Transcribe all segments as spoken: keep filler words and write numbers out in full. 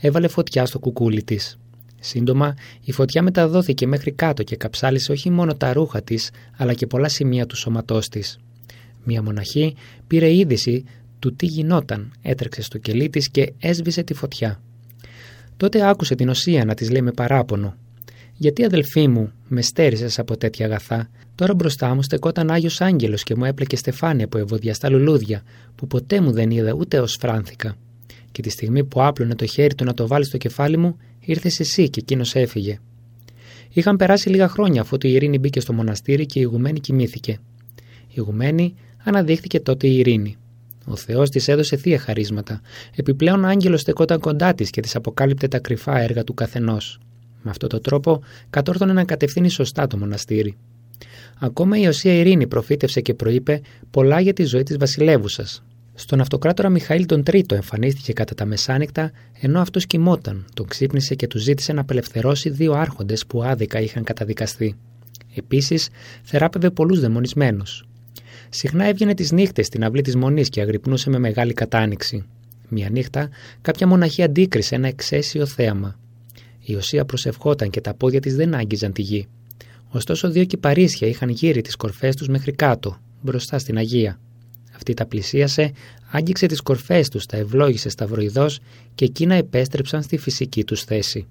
έβαλε φωτιά στο κουκούλι της. Σύντομα, η φωτιά μεταδόθηκε μέχρι κάτω και καψάλισε όχι μόνο τα ρούχα της, αλλά και πολλά σημεία του σώματός της. Μία μοναχή πήρε είδηση του τι γινόταν, έτρεξε στο κελί της και έσβησε τη φωτιά. Τότε άκουσε την Οσία να της λέει με παράπονο: «Γιατί, αδελφή μου, με στέρισες από τέτοια αγαθά? Τώρα μπροστά μου στεκόταν Άγιος Άγγελος και μου έπλεκε στεφάνι από ευωδιαστά λουλούδια, που ποτέ μου δεν είδα ούτε ως φράνθηκα. Και τη στιγμή που άπλωνε το χέρι του να το βάλει στο κεφάλι μου, ήρθες εσύ και εκείνος έφυγε». Είχαν περάσει λίγα χρόνια αφότου η Ειρήνη μπήκε στο μοναστήρι και η ηγουμένη κοιμήθηκε. Η ηγουμένη αναδείχθηκε τότε η Ειρήνη. Ο Θεός της έδωσε θεία χαρίσματα. Επιπλέον ο άγγελος στεκόταν κοντά της και της αποκάλυπτε τα κρυφά έργα του καθενός. Με αυτόν τον τρόπο κατόρθωνε να κατευθύνει σωστά το μοναστήρι. Ακόμα η Οσία Ειρήνη προφήτευσε και προείπε πολλά για τη ζωή της βασιλεύουσας. Στον αυτοκράτορα Μιχαήλ τον Τρίτο εμφανίστηκε κατά τα μεσάνυχτα, ενώ αυτός κοιμόταν, τον ξύπνησε και του ζήτησε να απελευθερώσει δύο άρχοντες που άδικα είχαν καταδικαστεί. Επίσης, θεράπευε πολλούς δαιμονισμένους. Συχνά έβγαινε τις νύχτες στην αυλή της Μονής και αγρυπνούσε με μεγάλη κατάνοιξη. Μια νύχτα, κάποια μοναχή αντίκρισε ένα εξαίσιο θέαμα. Η Οσία προσευχόταν και τα πόδια της δεν άγγιζαν τη γη. Ωστόσο, δύο κυπαρίσια είχαν γύρει τις κορφές τους μέχρι κάτω, μπροστά στην Αγία. Αυτή τα πλησίασε, άγγιξε τις κορφές τους, τα ευλόγησε σταυροειδώς και εκείνα επέστρεψαν στη φυσική τους θέση.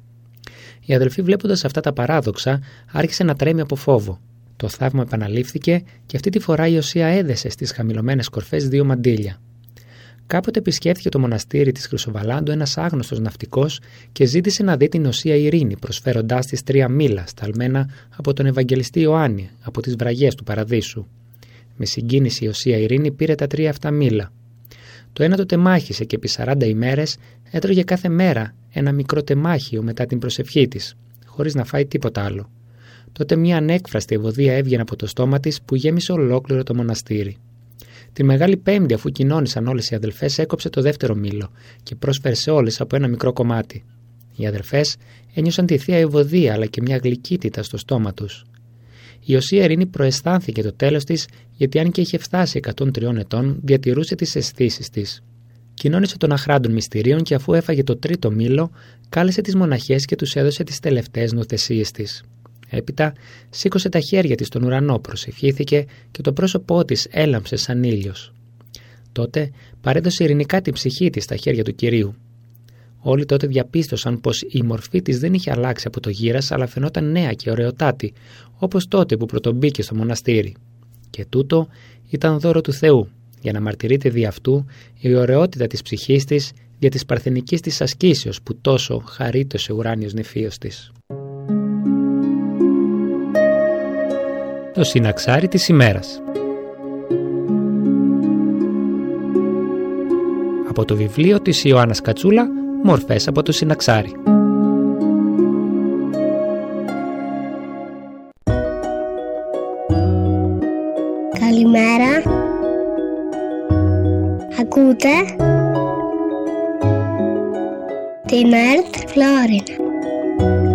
Η αδελφή, βλέποντας αυτά τα παράδοξα, άρχισε να τρέμει από φόβο. Το θαύμα επαναλήφθηκε και αυτή τη φορά η Οσία έδεσε στις χαμηλωμένες κορφές δύο μαντήλια. Κάποτε επισκέφθηκε το μοναστήρι της Χρυσοβαλάντου ένας άγνωστος ναυτικός και ζήτησε να δει την Οσία Ειρήνη, προσφέροντάς της τρία μήλα σταλμένα από τον Ευαγγελιστή Ιωάννη από τις βραγιές του Παραδείσου. Με συγκίνηση η Οσία Ειρήνη πήρε τα τρία αυτά μήλα. Το ένα το τεμάχισε και επί σαράντα ημέρες έτρωγε κάθε μέρα ένα μικρό τεμάχιο μετά την προσευχή της, χωρίς να φάει τίποτα άλλο. Τότε μια ανέκφραστη ευωδία έβγαινε από το στόμα της που γέμισε ολόκληρο το μοναστήρι. Τη Μεγάλη Πέμπτη, αφού κοινώνησαν όλες οι αδελφές, έκοψε το δεύτερο μήλο και πρόσφερε σε όλες από ένα μικρό κομμάτι. Οι αδελφές ένιωσαν τη θεία ευωδία αλλά και μια γλυκύτητα στο στόμα τους. Η Οσία Ειρήνη προαισθάνθηκε το τέλος της, γιατί αν και είχε φτάσει εκατόν τρία ετών, διατηρούσε τις αισθήσεις της. Κοινώνησε των αχράντων μυστηρίων και αφού έφαγε το τρίτο μήλο, κάλεσε τις μοναχές και τους έδωσε τις τελευταίες νοθεσίες της. Έπειτα σήκωσε τα χέρια της στον ουρανό, προσευχήθηκε και το πρόσωπό της έλαμψε σαν ήλιος. Τότε παρέδωσε ειρηνικά την ψυχή της στα χέρια του Κυρίου. Όλοι τότε διαπίστωσαν πως η μορφή της δεν είχε αλλάξει από το γύρας, αλλά φαινόταν νέα και ωραιοτάτη, όπως τότε που πρωτομπήκε στο μοναστήρι. Και τούτο ήταν δώρο του Θεού, για να μαρτυρείται δι' αυτού η ωραιότητα της ψυχής της για της παρθενικής της ασκήσεως που τόσο χαρίτωσε ο ουράνιος νηφίος της. Το συναξάρι της ημέρας. Από το βιβλίο της Ιωάννας Κατσούλα, μορφές από το συναξάρι. Καλημέρα. Ακούτε την ΕΡΤ Φλόρινα.